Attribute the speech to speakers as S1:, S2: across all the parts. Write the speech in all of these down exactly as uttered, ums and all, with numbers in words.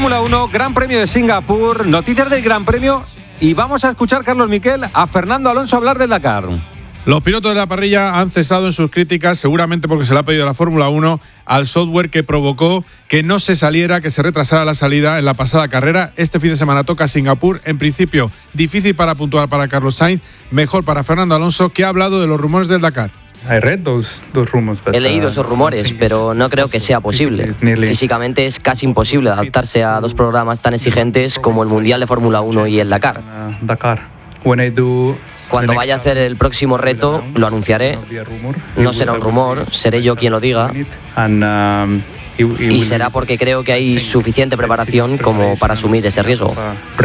S1: Fórmula uno, Gran Premio de Singapur, noticias del Gran Premio y vamos a escuchar, Carlos Miquel, a Fernando Alonso hablar del Dakar.
S2: Los pilotos de la parrilla han cesado en sus críticas, seguramente porque se le ha pedido a la Fórmula uno, al software que provocó que no se saliera, que se retrasara la salida en la pasada carrera. Este fin de semana toca Singapur. En principio, difícil para puntuar para Carlos Sainz, mejor para Fernando Alonso, que ha hablado de los rumores del Dakar.
S3: He leído esos rumores, pero no creo que sea posible. Físicamente es casi imposible adaptarse a dos programas tan exigentes como el Mundial de Fórmula uno y el Dakar. Cuando vaya a hacer el próximo reto, lo anunciaré. No será un rumor, seré yo quien lo diga. Y será porque creo que hay suficiente preparación como para asumir ese riesgo.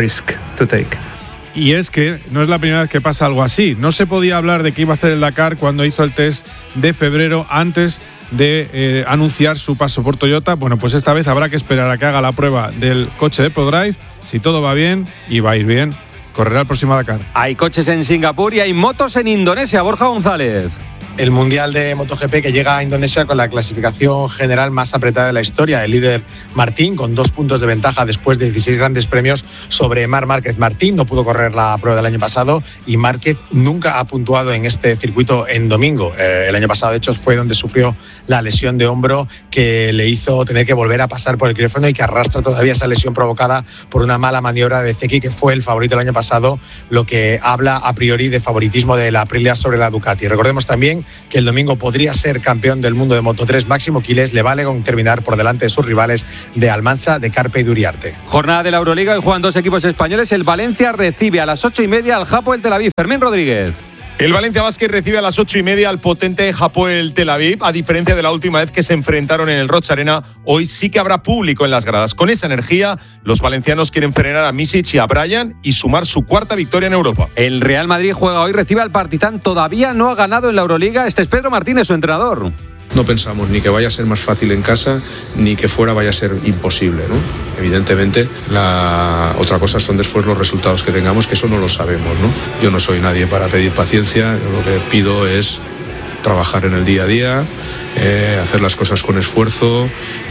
S2: Y es que no es la primera vez que pasa algo así. No se podía hablar de que iba a hacer el Dakar cuando hizo el test de febrero antes de eh, anunciar su paso por Toyota. Bueno, pues esta vez habrá que esperar a que haga la prueba del coche de ProDrive. Si todo va bien, y va a ir bien, correrá el próximo Dakar.
S1: Hay coches en Singapur y hay motos en Indonesia. Borja González.
S4: El Mundial de MotoGP que llega a Indonesia con la clasificación general más apretada de la historia. El líder Martín con dos puntos de ventaja después de dieciséis grandes premios sobre Marc Márquez. Martín no pudo correr la prueba del año pasado y Márquez nunca ha puntuado en este circuito en domingo. Eh, el año pasado, de hecho, fue donde sufrió la lesión de hombro que le hizo tener que volver a pasar por el quirófano y que arrastra todavía esa lesión provocada por una mala maniobra de Bezzecchi, que fue el favorito el año pasado, lo que habla a priori de favoritismo de la Aprilia sobre la Ducati. Recordemos también que el domingo podría ser campeón del mundo de Moto tres Máximo Quiles. Le vale con terminar por delante de sus rivales de Almansa, de Carpe y Duriarte.
S1: Jornada de la Euroliga y juegan dos equipos españoles. El Valencia recibe a las ocho y media al Hapoel Tel Aviv. Fermín Rodríguez.
S5: El Valencia Basket recibe a las ocho y media al potente Hapoel Tel Aviv. A diferencia de la última vez que se enfrentaron en el Roch Arena, hoy sí que habrá público en las gradas. Con esa energía, los valencianos quieren frenar a Misic y a Bryant y sumar su cuarta victoria en Europa.
S1: El Real Madrid juega hoy, recibe al Partizan. Todavía no ha ganado en la Euroliga. Este es Pedro Martínez, su entrenador.
S6: No pensamos ni que vaya a ser más fácil en casa, ni que fuera vaya a ser imposible, ¿no? Evidentemente, la otra cosa son después los resultados que tengamos, que eso no lo sabemos, ¿no? Yo no soy nadie para pedir paciencia, yo lo que pido es trabajar en el día a día, eh, hacer las cosas con esfuerzo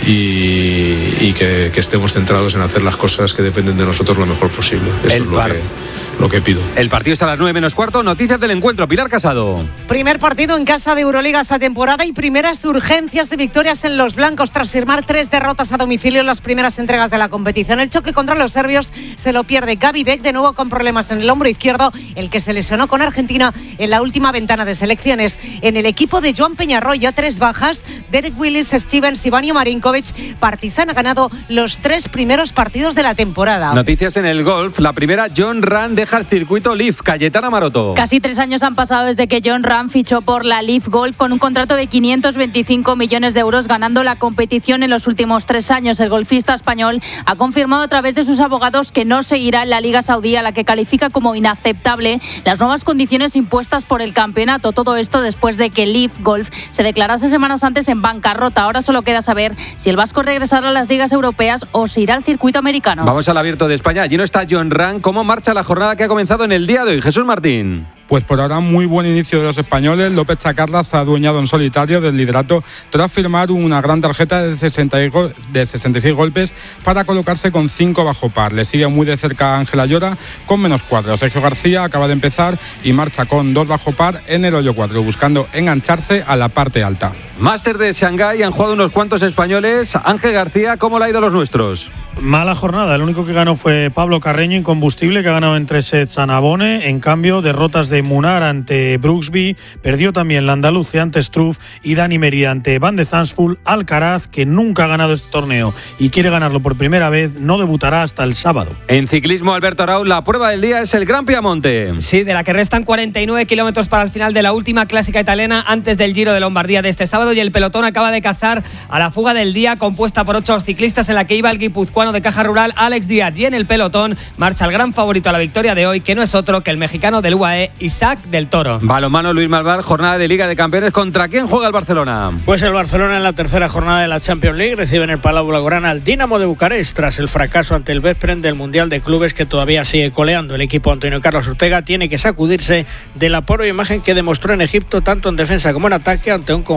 S6: y, y que, que estemos centrados en hacer las cosas que dependen de nosotros lo mejor posible. Eso
S1: el
S6: es lo
S1: par-
S6: que, lo que pido.
S1: El partido está a las nueve menos cuarto. Noticias del encuentro. Pilar Casado.
S7: Primer partido en casa de Euroliga esta temporada y primeras urgencias de victorias en los blancos tras firmar tres derrotas a domicilio en las primeras entregas de la competición. El choque contra los serbios se lo pierde Gabi Beck, de nuevo con problemas en el hombro izquierdo, el que se lesionó con Argentina en la última ventana de selecciones. En el equipo de Joan Peñarroya, tres bajas: Derek Willis, Stevens y Vanja Marinkovic. Partizan ha ganado los tres primeros partidos de la temporada.
S1: Noticias en el golf. La primera, John Ram deja el circuito Leaf. Cayetana Maroto.
S8: Casi tres años han pasado desde que John Ram fichó por la Leaf Golf con un contrato de quinientos veinticinco millones de euros, ganando la competición en los últimos tres años. El golfista español ha confirmado a través de sus abogados que no seguirá en la Liga Saudí, a la que califica como inaceptable las nuevas condiciones impuestas por el campeonato. Todo esto después de que Leaf Golf se declarase semanas antes en bancarrota. Ahora solo queda saber si el vasco regresará a las ligas europeas o se irá al circuito americano.
S1: Vamos al Abierto de España. Allí no está John Ram. ¿Cómo marcha la jornada que ha comenzado en el día de hoy? Jesús Martín.
S9: Pues por ahora muy buen inicio de los españoles. López Chacarra se ha adueñado en solitario del liderato tras firmar una gran tarjeta de sesenta y seis golpes para colocarse con cinco bajo par. Le sigue muy de cerca Ángela Llora con menos cuatro. Sergio García acaba de empezar y marcha con dos bajo par en el hoyo cuatro, buscando engancharse a la parte alta.
S1: Máster de Shanghái, han jugado unos cuantos españoles. Ángel García, ¿cómo le ha ido a los nuestros?
S10: Mala jornada, el único que ganó fue Pablo Carreño, incombustible, que ha ganado en tres sets a Navone. En cambio, derrotas de Munar ante Brooksby, perdió también la andaluce ante Struff y Dani Merida ante Van de Zandvoort. Alcaraz, que nunca ha ganado este torneo y quiere ganarlo por primera vez, no debutará hasta el sábado.
S1: En ciclismo, Alberto Arau, la prueba del día es el Gran Piamonte.
S11: Sí, de la que restan cuarenta y nueve kilómetros para el final de la última clásica italiana antes del Giro de Lombardía de este sábado, y el pelotón acaba de cazar a la fuga del día, compuesta por ocho ciclistas, en la que iba el guipuzcoano de Caja Rural, Alex Díaz, y en el pelotón marcha el gran favorito a la victoria de hoy, que no es otro que el mexicano del U A E, Isaac del Toro.
S1: Balonmano, Luis Malvar, jornada de Liga de Campeones. ¿Contra quién juega el Barcelona?
S12: Pues el Barcelona en la tercera jornada de la Champions League recibe en el Palau Blaugrana al Dinamo de Bucarest tras el fracaso ante el Veszprém del Mundial de Clubes, que todavía sigue coleando. El equipo Antonio Carlos Ortega tiene que sacudirse de la pobre imagen que demostró en Egipto, tanto en defensa como en ataque, ante un conjunto rumano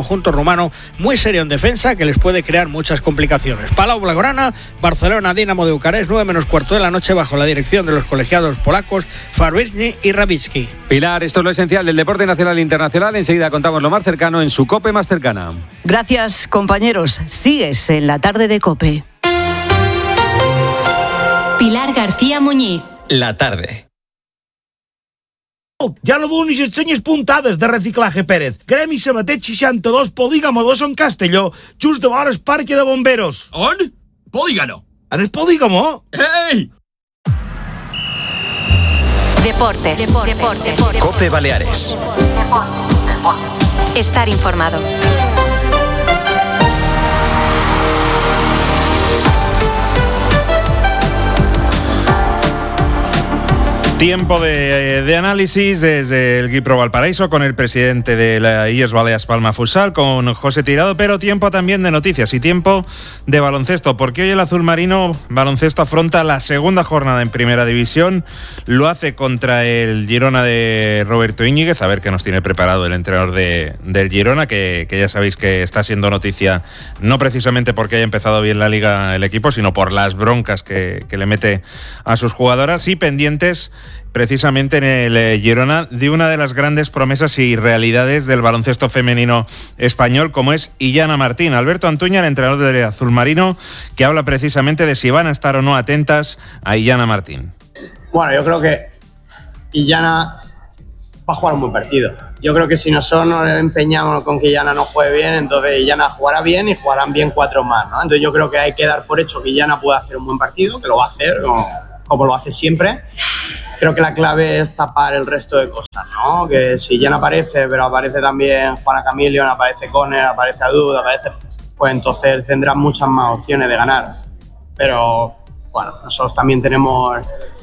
S12: rumano muy serio en defensa que les puede crear muchas complicaciones. Palau Blaugrana, Barcelona, Dinamo de Bucarest, nueve menos cuarto de la noche bajo la dirección de los colegiados polacos Fabryzny y Rabicki.
S1: Pilar, esto es lo esencial del deporte nacional e internacional. Enseguida contamos lo más cercano en su COPE más cercana.
S13: Gracias, compañeros. Sigues en la tarde de COPE.
S14: Pilar García Muñiz.
S15: La tarde.
S16: Ja no donis et senyes puntades de Reciclaje Pérez. Gremi Sabatet seixanta-dos, Polígamo dos en Castelló, just davant el Parque de Bomberos.
S15: On? Polígamo.
S16: En el Polígamo?
S15: Ei!
S14: Deportes. Deportes. Deportes. Deportes.
S15: COPE Baleares.
S14: Estar informado.
S17: Tiempo de, de análisis desde el Guipro Valparaíso con el presidente de la I E S Baleas Palma Futsal, con José Tirado, pero tiempo también de noticias y tiempo de baloncesto, porque hoy el azul marino baloncesto afronta la segunda jornada en primera división, lo hace contra el Girona de Roberto Íñiguez, a ver qué nos tiene preparado el entrenador de, del Girona, que, que ya sabéis que está siendo noticia, no precisamente porque haya empezado bien la liga el equipo, sino por las broncas que, que le mete a sus jugadoras, y pendientes precisamente en el Girona de una de las grandes promesas y realidades del baloncesto femenino español, como es Illana Martín. Alberto Antuña, el entrenador del azul marino, que habla precisamente de si van a estar o no atentas a Illana Martín.
S18: Bueno, yo creo que Illana va a jugar un buen partido. Yo creo que si nosotros nos empeñamos con que Illana no juegue bien, entonces Illana jugará bien y jugarán bien cuatro más, ¿no? Entonces yo creo que hay que dar por hecho que Illana puede hacer un buen partido, que lo va a hacer, como, como lo hace siempre. Creo que la clave es tapar el resto de cosas, ¿no? Que si Illana aparece, pero aparece también Juana Camilion, aparece Conner, aparece Adud, aparece... pues entonces tendrán muchas más opciones de ganar. Pero, bueno, nosotros también tenemos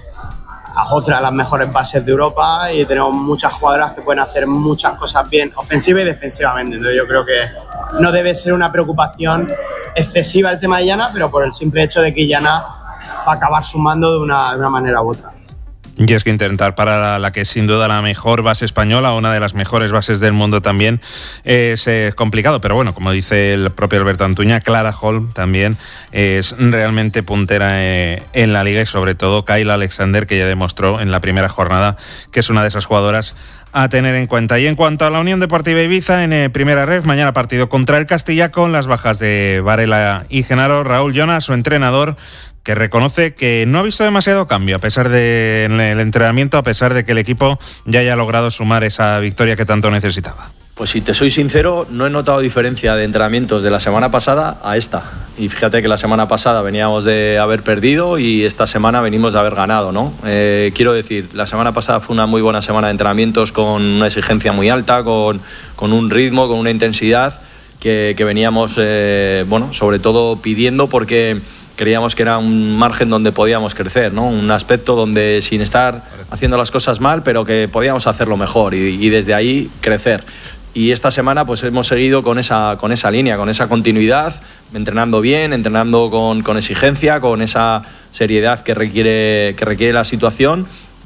S18: a otra de las mejores bases de Europa y tenemos muchas jugadoras que pueden hacer muchas cosas bien, ofensiva y defensivamente. Entonces yo creo que no debe ser una preocupación excesiva el tema de Illana, pero por el simple hecho de que Illana va a acabar sumando de una, de una manera u otra.
S17: Y es que intentar para la que es sin duda la mejor base española, una de las mejores bases del mundo también, es eh, complicado. Pero bueno, como dice el propio Alberto Antuña, Clara Holm también es realmente puntera eh, en la liga, y sobre todo Kayla Alexander, que ya demostró en la primera jornada que es una de esas jugadoras a tener en cuenta. Y en cuanto a la Unión Deportiva Ibiza, en eh, primera ref, mañana partido contra el Castilla con las bajas de Varela y Genaro. Raúl Llona, su entrenador, que reconoce que no ha visto demasiado cambio a pesar del de entrenamiento, a pesar de que el equipo ya haya logrado sumar esa victoria que tanto necesitaba.
S19: Pues si te soy sincero, no he notado diferencia de entrenamientos de la semana pasada a esta. Y fíjate que la semana pasada veníamos de haber perdido y esta semana venimos de haber ganado, ¿no? Eh, quiero decir, la semana pasada fue una muy buena semana de entrenamientos con una exigencia muy alta, con, con un ritmo, con una intensidad que, que veníamos, eh, bueno, sobre todo pidiendo, porque creíamos que era un margen donde podíamos crecer, ¿no? Un aspecto donde, sin estar haciendo las cosas mal, pero que podíamos hacerlo mejor y, y desde ahí crecer. Y esta semana pues hemos seguido con esa, con esa línea, con esa continuidad, entrenando bien, entrenando con, con exigencia, con esa seriedad que requiere, que requiere la situación.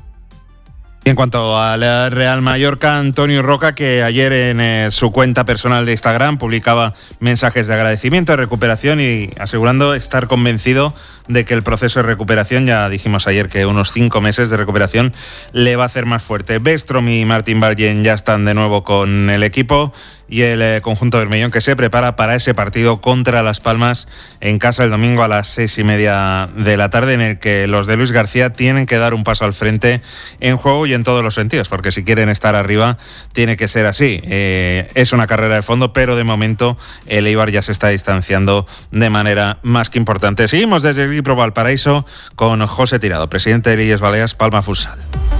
S17: Y en cuanto al Real Mallorca, Antonio Roca, que ayer en eh, su cuenta personal de Instagram publicaba mensajes de agradecimiento, de recuperación, y asegurando estar convencido de que el proceso de recuperación, ya dijimos ayer que unos cinco meses de recuperación, le va a hacer más fuerte. Bestrom y Martín Bargen ya están de nuevo con el equipo, y el eh, conjunto bermellón que se prepara para ese partido contra Las Palmas en casa el domingo a las seis y media de la tarde, en el que los de Luis García tienen que dar un paso al frente en juego y en todos los sentidos, porque si quieren estar arriba tiene que ser así. Eh, es una carrera de fondo, pero de momento el Eibar ya se está distanciando de manera más que importante. Seguimos desde el Guipro Valparaíso con José Tirado, presidente del I E S Baleas Palma Futsal.